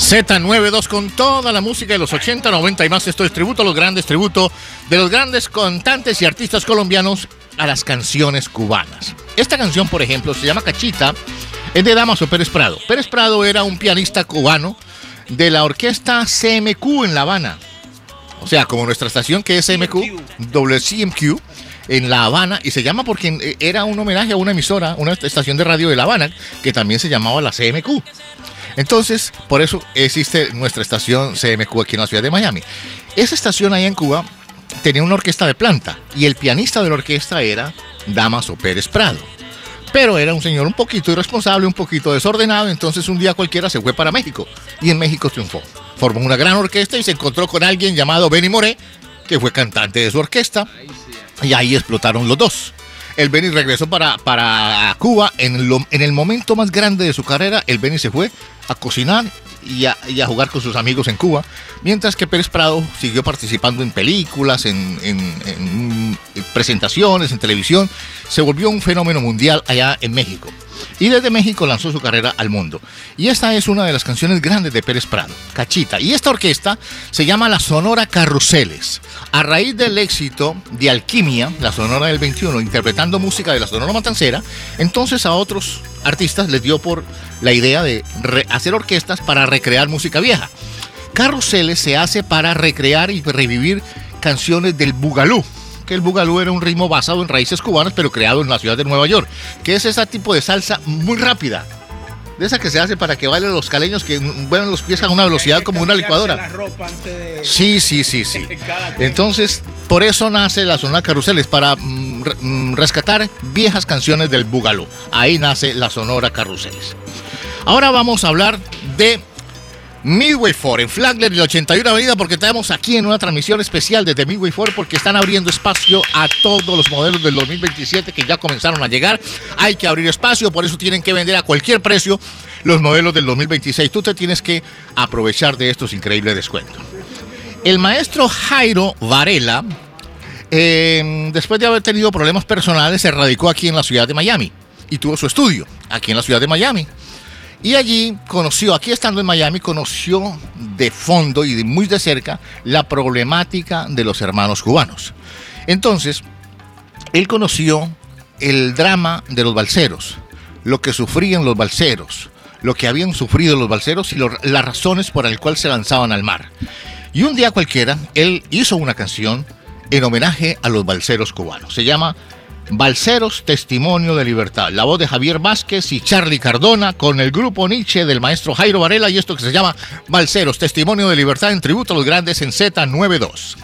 Z92 con toda la música de los 80, 90 y más. Esto es tributo a los grandes, tributo de los grandes cantantes y artistas colombianos a las canciones cubanas. Esta canción, por ejemplo, se llama Cachita, es de Dámaso Pérez Prado. Pérez Prado era un pianista cubano de la orquesta CMQ en La Habana. O sea, como nuestra estación que es CMQ, WCMQ, en La Habana, y se llama porque era un homenaje a una emisora, una estación de radio de La Habana, que también se llamaba la CMQ. Entonces, por eso existe nuestra estación CMQ aquí en la ciudad de Miami. Esa estación allá en Cuba tenía una orquesta de planta, y el pianista de la orquesta era Dámaso Pérez Prado. Pero era un señor un poquito irresponsable, un poquito desordenado, entonces un día cualquiera se fue para México, y en México triunfó. Formó una gran orquesta y se encontró con alguien llamado Benny Moré, que fue cantante de su orquesta, y ahí explotaron los dos. El Benny regresó para Cuba en el momento más grande de su carrera. El Benny se fue a cocinar y a jugar con sus amigos en Cuba, mientras que Pérez Prado siguió participando en películas, en presentaciones, en televisión. Se volvió un fenómeno mundial allá en México. Y desde México lanzó su carrera al mundo. Y esta es una de las canciones grandes de Pérez Prado, Cachita. Y esta orquesta se llama la Sonora Carruseles. A raíz del éxito de Alquimia, la Sonora del 21, interpretando música de la Sonora Matancera, entonces a otros artistas les dio por la idea de hacer orquestas para recrear música vieja. Carruseles se hace para recrear y revivir canciones del bugalú, que el bugalú era un ritmo basado en raíces cubanas, pero creado en la ciudad de Nueva York, que es ese tipo de salsa muy rápida, de esa que se hace para que bailen los caleños, que mueven los pies a una velocidad como una licuadora. Sí. Entonces, por eso nace la Sonora Carruseles, para rescatar viejas canciones del bugalú. Ahí nace la Sonora Carruseles. Ahora vamos a hablar de Midway Ford en Flagler y la 81 Avenida, porque estamos aquí en una transmisión especial desde Midway Ford, porque están abriendo espacio a todos los modelos del 2027 que ya comenzaron a llegar. Hay que abrir espacio, por eso tienen que vender a cualquier precio los modelos del 2026. Tú te tienes que aprovechar de estos increíbles descuentos. El maestro Jairo Varela, después de haber tenido problemas personales, se radicó aquí en la ciudad de Miami y tuvo su estudio aquí en la ciudad de Miami. Y allí aquí estando en Miami, conoció de fondo y muy de cerca la problemática de los hermanos cubanos. Entonces, él conoció el drama de los balseros, lo que sufrían los balseros, lo que habían sufrido los balseros y las razones por las cuales se lanzaban al mar. Y un día cualquiera, él hizo una canción en homenaje a los balseros cubanos. Se llama Balseros, Testimonio de Libertad. La voz de Javier Vázquez y Charlie Cardona con el grupo Nietzsche del maestro Jairo Varela, y esto que se llama Balseros, Testimonio de Libertad, en tributo a los grandes en Z92.